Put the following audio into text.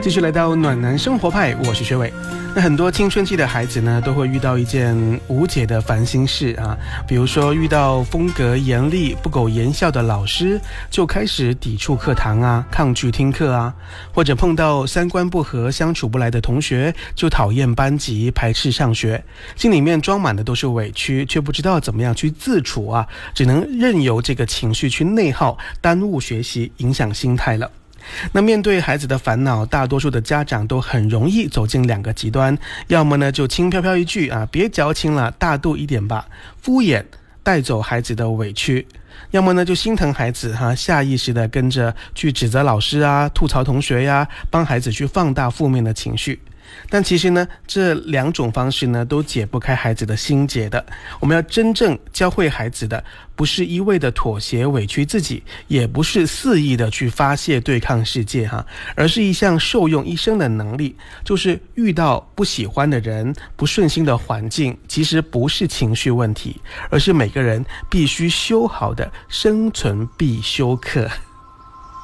继续来到暖男生活派，我是学伟。那很多青春期的孩子呢，都会遇到一件无解的烦心事啊，比如说遇到风格严厉、不苟言笑的老师，就开始抵触课堂啊，抗拒听课啊；或者碰到三观不合、相处不来的同学，就讨厌班级、排斥上学，心里面装满的都是委屈，却不知道怎么样去自处啊，只能任由这个情绪去内耗，耽误学习，影响心态了。那面对孩子的烦恼，大多数的家长都很容易走进两个极端，要么呢就轻飘飘一句啊，别矫情了，大度一点吧，敷衍带走孩子的委屈；要么呢就心疼孩子下意识的跟着去指责老师啊，吐槽同学呀，帮孩子去放大负面的情绪。但其实呢，这两种方式呢，都解不开孩子的心结的。我们要真正教会孩子的，不是一味的妥协委屈自己，也不是肆意的去发泄对抗世界而是一项受用一生的能力，就是遇到不喜欢的人、不顺心的环境，其实不是情绪问题，而是每个人必须修好的生存必修课。